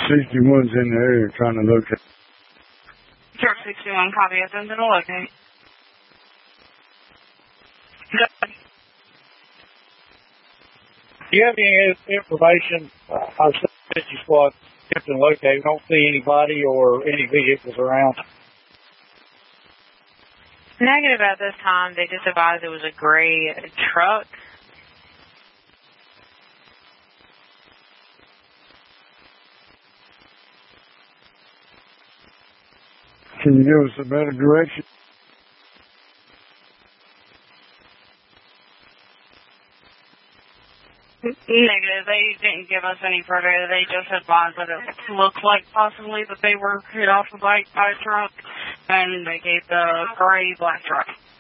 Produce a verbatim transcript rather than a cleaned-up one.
sixty-one's in the area trying to locate. Truck sixty-one, copy. It's in the locate. Good. Do you have any information? Uh, I said you squad kept and locate. We don't see anybody or any vehicles around. Negative at this time. They just advised it was a gray truck. Can you give us a better direction? Negative. They didn't give us any further. They just advised that it looked like possibly that they were hit off a bike by a truck, and they gave the gray black truck.